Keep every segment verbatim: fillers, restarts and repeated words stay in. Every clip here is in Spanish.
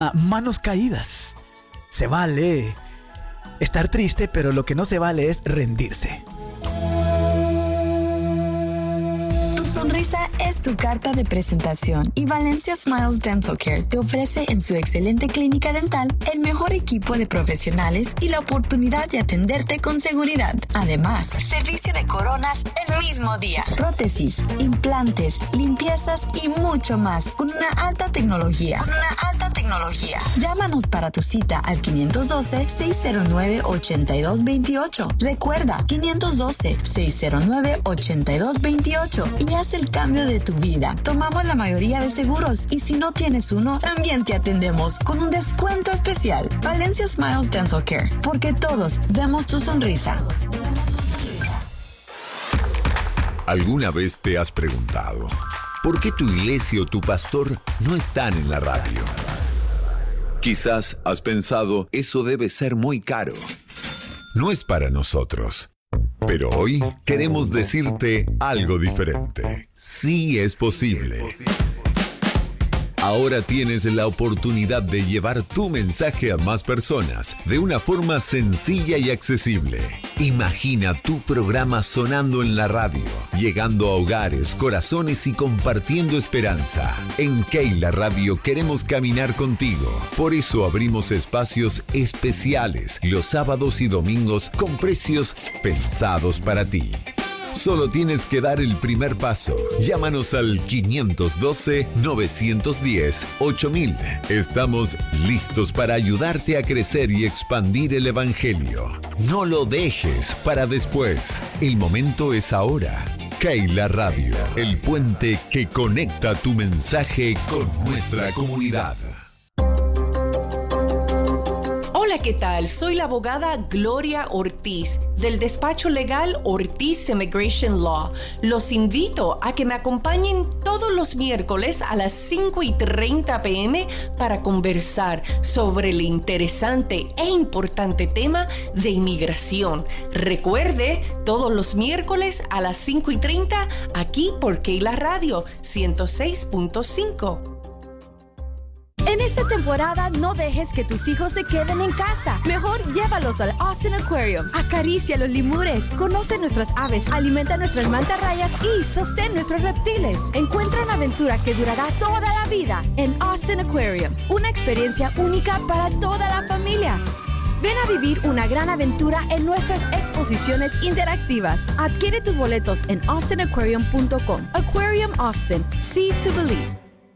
manos caídas. Se vale estar triste, pero lo que no se vale es rendirse. Sonrisa es tu carta de presentación y Valencia Smiles Dental Care te ofrece en su excelente clínica dental el mejor equipo de profesionales y la oportunidad de atenderte con seguridad. Además, servicio de coronas el mismo día, prótesis, implantes, limpiezas y mucho más con una alta tecnología. Con una alta tecnología. Llámanos para tu cita al quinientos doce, seiscientos nueve, ochenta y dos veintiocho. Recuerda, quinientos doce, seiscientos nueve, ochenta y dos veintiocho y haz el cambio de tu vida. Tomamos la mayoría de seguros y si no tienes uno, también te atendemos con un descuento especial. Valencia Smiles Dental Care, porque todos vemos tu sonrisa. ¿Alguna vez te has preguntado por qué tu iglesia o tu pastor no están en la radio? Quizás has pensado, eso debe ser muy caro. No es para nosotros. Pero hoy queremos decirte algo diferente. Sí es posible. Ahora tienes la oportunidad de llevar tu mensaje a más personas de una forma sencilla y accesible. Imagina tu programa sonando en la radio, llegando a hogares, corazones y compartiendo esperanza. En Keila Radio queremos caminar contigo. Por eso abrimos espacios especiales los sábados y domingos con precios pensados para ti. Solo tienes que dar el primer paso. Llámanos al quinientos doce, novecientos diez, ocho mil. Estamos listos para ayudarte a crecer y expandir el Evangelio. No lo dejes para después. El momento es ahora. Keila Radio, el puente que conecta tu mensaje con nuestra comunidad. Hola, ¿qué tal? Soy la abogada Gloria Ortiz, del despacho legal Ortiz Immigration Law. Los invito a que me acompañen todos los miércoles a las cinco y treinta pm para conversar sobre el interesante e importante tema de inmigración. Recuerde, todos los miércoles a las cinco y treinta aquí por Keila Radio ciento seis punto cinco. En esta temporada no dejes que tus hijos se queden en casa. Mejor llévalos al Austin Aquarium. Acaricia los lemures, conoce nuestras aves, alimenta nuestras mantarrayas y sostén nuestros reptiles. Encuentra una aventura que durará toda la vida en Austin Aquarium. Una experiencia única para toda la familia. Ven a vivir una gran aventura en nuestras exposiciones interactivas. Adquiere tus boletos en austin aquarium punto com. Aquarium Austin. See to believe.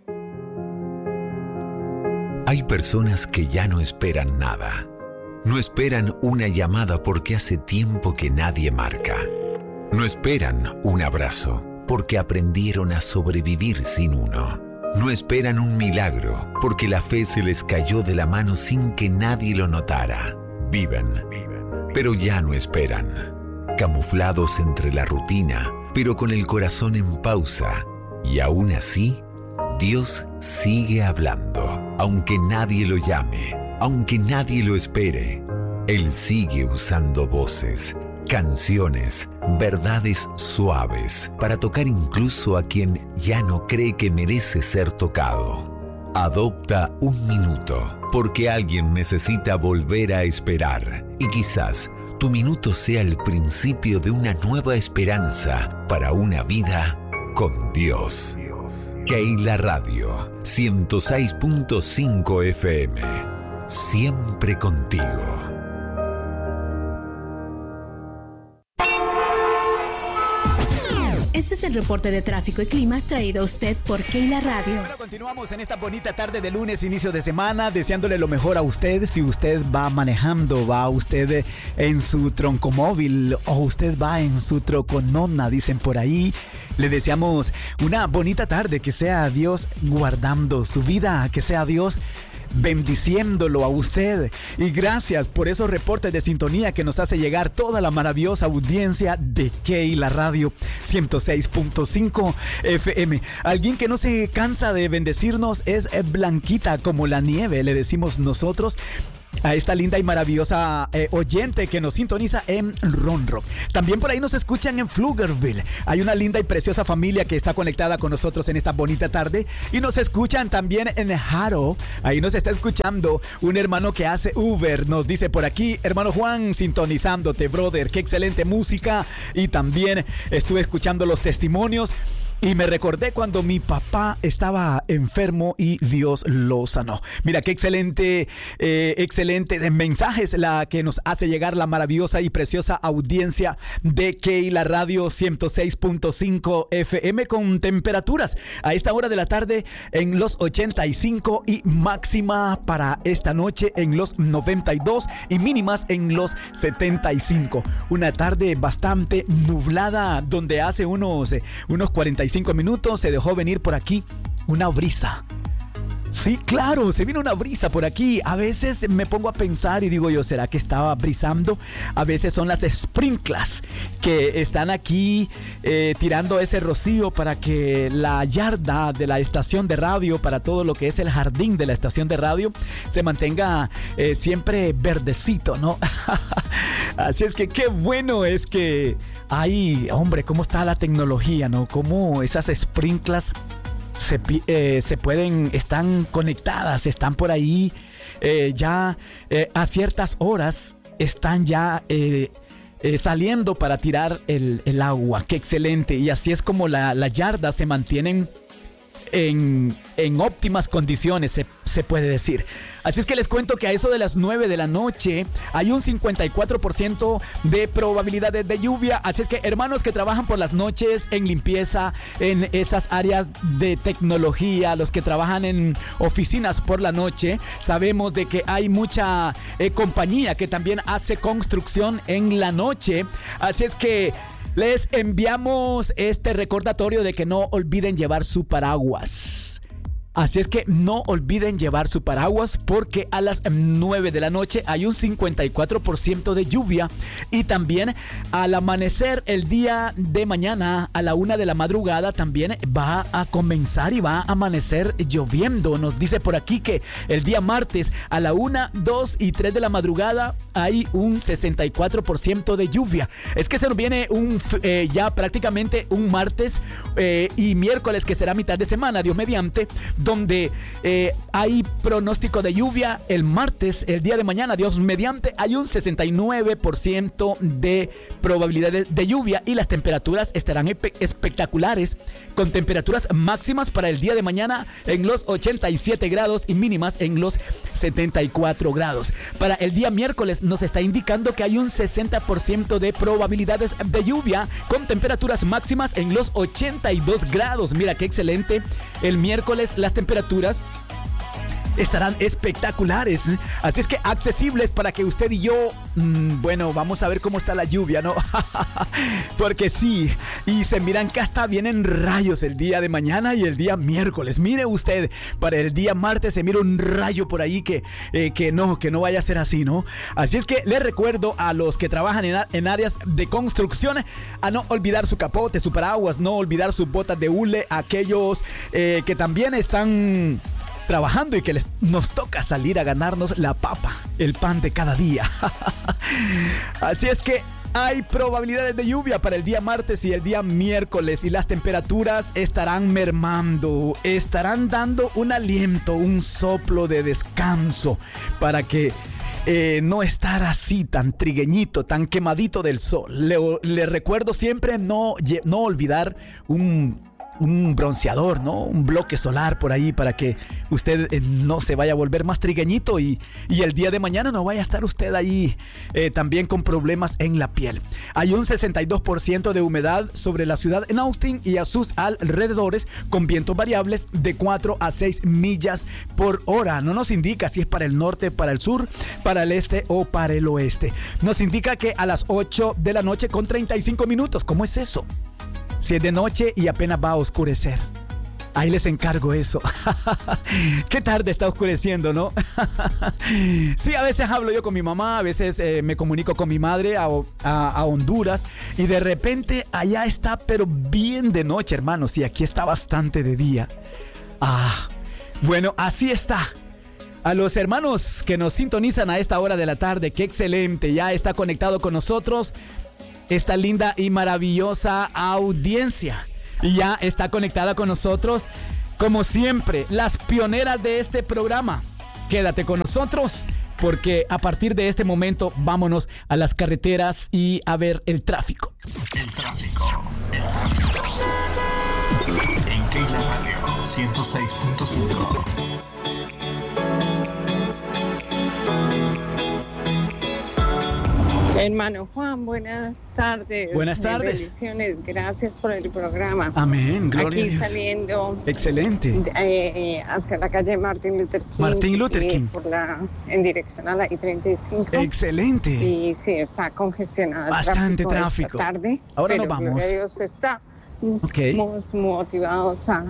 Hay personas que ya no esperan nada. No esperan una llamada porque hace tiempo que nadie marca. No esperan un abrazo porque aprendieron a sobrevivir sin uno. No esperan un milagro porque la fe se les cayó de la mano sin que nadie lo notara. Viven, pero ya no esperan. Camuflados entre la rutina, pero con el corazón en pausa. Y aún así, Dios sigue hablando. Aunque nadie lo llame, aunque nadie lo espere, Él sigue usando voces, canciones, verdades suaves para tocar incluso a quien ya no cree que merece ser tocado. Adopta un minuto, porque alguien necesita volver a esperar y quizás tu minuto sea el principio de una nueva esperanza para una vida con Dios. Keila Radio ciento seis punto cinco F M. Siempre contigo. Este es el reporte de tráfico y clima traído a usted por Keila Radio. Bueno, continuamos en esta bonita tarde de lunes, inicio de semana, deseándole lo mejor a usted. Si usted va manejando, va usted en su troncomóvil o usted va en su troconona, dicen por ahí, le deseamos una bonita tarde, que sea Dios guardando su vida, que sea Dios bendiciéndolo a usted. Y gracias por esos reportes de sintonía que nos hace llegar toda la maravillosa audiencia de Keila Radio ciento seis punto cinco F M. Alguien que no se cansa de bendecirnos es Blanquita como la nieve, le decimos nosotros. a esta linda y maravillosa eh, oyente que nos sintoniza en Ronrock. También por ahí nos escuchan en Pflugerville. Hay una linda y preciosa familia que está conectada con nosotros en esta bonita tarde. Y nos escuchan también en Haro. Ahí nos está escuchando un hermano que hace Uber. Nos dice por aquí, hermano Juan, sintonizándote, brother. Qué excelente música. Y también estuve escuchando los testimonios. Y me recordé cuando mi papá estaba enfermo y Dios lo sanó. Mira, qué excelente, eh, excelente mensajes la que nos hace llegar la maravillosa y preciosa audiencia de Keila Radio ciento seis punto cinco F M con temperaturas a esta hora de la tarde en los ochenta y cinco y máxima para esta noche en los noventa y dos y mínimas en los setenta y cinco. Una tarde bastante nublada donde hace unos, unos cuarenta y cinco minutos se dejó venir por aquí una brisa. Sí, claro, se vino una brisa por aquí. A veces me pongo a pensar y digo yo, ¿será que estaba brisando? A veces son las sprinklas que están aquí eh, tirando ese rocío para que la yarda de la estación de radio, para todo lo que es el jardín de la estación de radio, se mantenga eh, siempre verdecito, ¿no? Así es que qué bueno es que hay, hombre, cómo está la tecnología, ¿no? Cómo esas sprinklas Se, eh, se pueden, están conectadas, están por ahí eh, ya eh, a ciertas horas, están ya eh, eh, saliendo para tirar el, el agua. Qué excelente. Y así es como la, la yarda se mantienen en, en óptimas condiciones, se, se puede decir. Así es que les cuento que a eso de las nueve de la noche hay un cincuenta y cuatro por ciento de probabilidades de lluvia. Así es que hermanos que trabajan por las noches en limpieza, en esas áreas de tecnología, los que trabajan en oficinas por la noche, sabemos de que hay mucha eh, compañía que también hace construcción en la noche. Así es que les enviamos este recordatorio de que no olviden llevar su paraguas. Así es que no olviden llevar su paraguas porque a las nueve de la noche hay un cincuenta y cuatro por ciento de lluvia y también al amanecer el día de mañana a la una de la madrugada también va a comenzar y va a amanecer lloviendo. Nos dice por aquí que el día martes a la una, dos y tres de la madrugada hay un sesenta y cuatro por ciento de lluvia. Es que se nos viene un eh, ya prácticamente un martes eh, y miércoles que será mitad de semana, Dios mediante, donde eh, hay pronóstico de lluvia el martes, el día de mañana, Dios mediante, hay un sesenta y nueve por ciento de probabilidades de lluvia y las temperaturas estarán espectaculares, con temperaturas máximas para el día de mañana en los ochenta y siete grados y mínimas en los setenta y cuatro grados. Para el día miércoles nos está indicando que hay un sesenta por ciento de probabilidades de lluvia, con temperaturas máximas en los ochenta y dos grados. Mira qué excelente. El miércoles las temperaturas estarán espectaculares, así es que accesibles para que usted y yo, mmm, bueno, vamos a ver cómo está la lluvia, ¿no? Porque sí, y se miran que hasta vienen rayos el día de mañana y el día miércoles. Mire usted, para el día martes se mira un rayo por ahí que, eh, que no, que no vaya a ser así, ¿no? Así es que les recuerdo a los que trabajan en, en áreas de construcción a no olvidar su capote, su paraguas, no olvidar sus botas de hule, aquellos eh, que también están trabajando y que les, nos toca salir a ganarnos la papa, el pan de cada día. Así es que hay probabilidades de lluvia para el día martes y el día miércoles y las temperaturas estarán mermando, estarán dando un aliento, un soplo de descanso para que eh, no estar así tan trigueñito, tan quemadito del sol. Le, le recuerdo siempre no, no olvidar un un bronceador, ¿no? Un bloque solar por ahí para que usted eh, no se vaya a volver más trigueñito y, y el día de mañana no vaya a estar usted ahí eh, también con problemas en la piel. Hay un sesenta y dos por ciento de humedad sobre la ciudad en Austin y a sus alrededores, con vientos variables de cuatro a seis millas por hora. No nos indica si es para el norte, para el sur, para el este o para el oeste. Nos indica que a las ocho de la noche con treinta y cinco minutos. ¿Cómo es eso? Si es de noche y apenas va a oscurecer. Ahí les encargo eso. Qué tarde está oscureciendo, ¿no? Sí, a veces hablo yo con mi mamá, a veces eh, me comunico con mi madre a, a, a Honduras y de repente allá está, pero bien de noche, hermanos, y aquí está bastante de día. Ah, bueno, así está. A los hermanos que nos sintonizan a esta hora de la tarde, qué excelente, ya está conectado con nosotros esta linda y maravillosa audiencia. Y ya está conectada con nosotros, como siempre, las pioneras de este programa. Quédate con nosotros, porque a partir de este momento vámonos a las carreteras y a ver el tráfico. El tráfico. El tráfico. En Keila Radio ciento seis punto cinco. Hermano Juan, buenas tardes. Buenas tardes. Bendiciones, gracias por el programa. Amén, gloria Aquí a Dios. saliendo. Excelente. Eh, hacia la calle Martin Luther King. Martin Luther eh, King. Por la, en dirección a la I treinta y cinco. Excelente. Y sí, está congestionado. Bastante el tráfico. Esta tarde, Ahora pero nos vamos. gloria a Dios está. Okay. Estamos motivados a,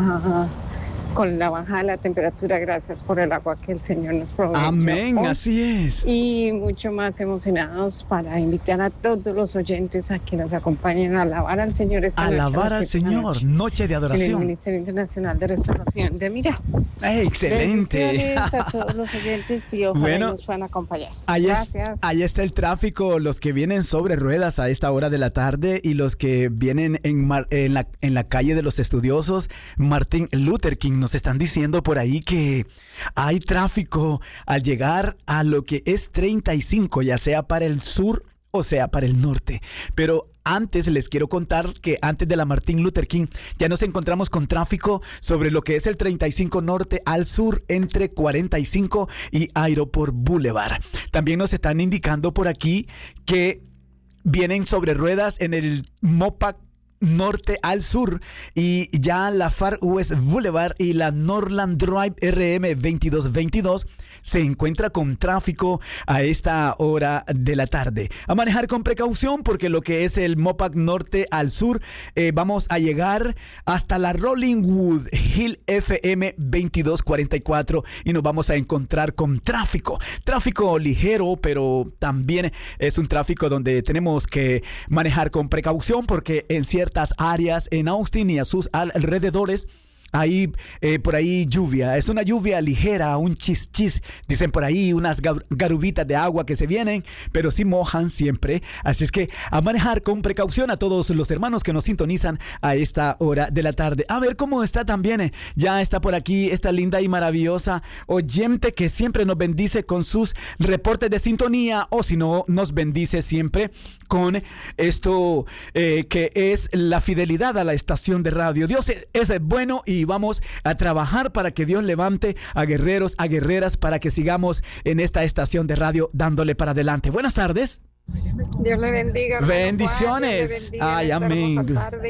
a con la bajada de la temperatura, gracias por el agua que el Señor nos provee. Amén, así es. Y mucho más emocionados para invitar a todos los oyentes a que nos acompañen a alabar al Señor esta noche. Alabar al Señor, noche de adoración. En el Ministerio Internacional de Restauración de Mira. ¡Hey, excelente! Bendiciones a todos los oyentes y ojalá bueno, nos puedan acompañar. Ahí, Gracias. es, ahí está el tráfico, los que vienen sobre ruedas a esta hora de la tarde y los que vienen en, Mar, en, la, en la calle de los estudiosos Martin Luther King. Nos están diciendo por ahí que hay tráfico al llegar a lo que es treinta y cinco, ya sea para el sur o sea para el norte. Pero antes les quiero contar que antes de la Martin Luther King ya nos encontramos con tráfico sobre lo que es el treinta y cinco norte al sur entre cuarenta y cinco y Aeroport Boulevard. También nos están indicando por aquí que vienen sobre ruedas en el Mopac norte al sur y ya la Far West Boulevard y la Norland Drive R M veintidós veintidós se encuentra con tráfico a esta hora de la tarde. A manejar con precaución porque lo que es el Mopac norte al sur eh, vamos a llegar hasta la Rollingwood Hill F M veintidós cuarenta y cuatro y nos vamos a encontrar con tráfico. Tráfico ligero, pero también es un tráfico donde tenemos que manejar con precaución porque en ciertas áreas en Austin y a sus alrededores hay eh, por ahí lluvia. Es una lluvia ligera, un chis chis, dicen por ahí, unas gar- garubitas de agua que se vienen, pero sí mojan siempre. Así es que a manejar con precaución a todos los hermanos que nos sintonizan a esta hora de la tarde. A ver cómo está también. Eh. Ya está por aquí esta linda y maravillosa oyente que siempre nos bendice con sus reportes de sintonía, o si no, nos bendice siempre con esto eh, que es la fidelidad a la estación de radio. Dios es, es bueno y Y vamos a trabajar para que Dios levante a guerreros, a guerreras, para que sigamos en esta estación de radio dándole para adelante. Buenas tardes. Dios le bendiga. Bendiciones. Dios le bendiga. Ay, amén.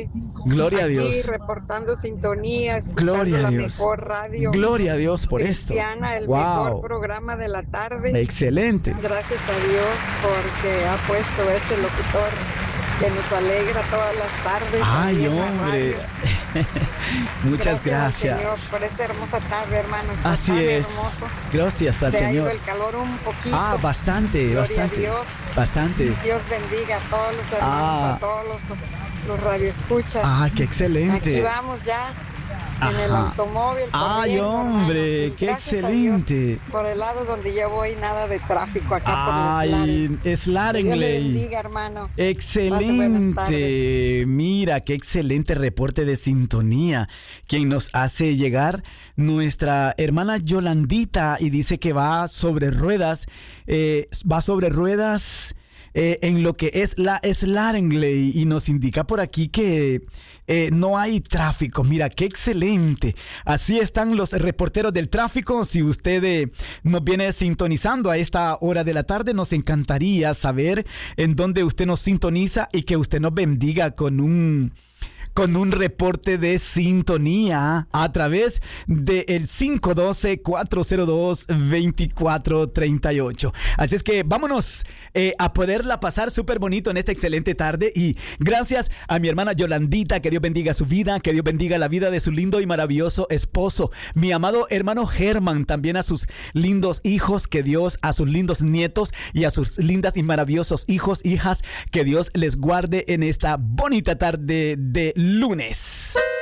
Aquí Gloria a Dios. Aquí reportando sintonía, escuchando Gloria a la Dios. mejor radio. Gloria a Dios por esto. Cristiana, el wow. mejor programa de la tarde. Excelente. Gracias a Dios porque ha puesto ese locutor que nos alegra todas las tardes. Ay, hombre. Muchas gracias. gracias. Señor, por esta hermosa tarde, hermanos. Así es. Hermoso. Gracias al Se Señor. Ha ido el calor un poquito. Ah, bastante, Gloria bastante. A Dios. Bastante. Dios bendiga a todos los hermanos, Ah. a todos los, los radioescuchas. Ah, qué excelente. Aquí vamos ya. Ajá. En el automóvil. Ay, corriendo, hombre, hermano. qué Gracias excelente. A Dios, por el lado donde yo voy, nada de tráfico acá Ay, por el Slaren. Slarengley. Dios le bendiga, hermano. Excelente. Mira, qué excelente reporte de sintonía. Quien nos hace llegar nuestra hermana Yolandita y dice que va sobre ruedas, eh, va sobre ruedas. Eh, en lo que es la Slarengley y nos indica por aquí que eh, no hay tráfico. Mira, qué excelente. Así están los reporteros del tráfico. Si usted eh, nos viene sintonizando a esta hora de la tarde, nos encantaría saber en dónde usted nos sintoniza y que usted nos bendiga con un... con un reporte de sintonía a través del cinco uno dos, cuatro cero dos, dos cuatro tres ocho. Así es que vámonos eh, a poderla pasar súper bonito en esta excelente tarde y gracias a mi hermana Yolandita, que Dios bendiga su vida, que Dios bendiga la vida de su lindo y maravilloso esposo, mi amado hermano Germán, también a sus lindos hijos, que Dios, a sus lindos nietos y a sus lindas y maravillosos hijos, hijas, que Dios les guarde en esta bonita tarde de lunes.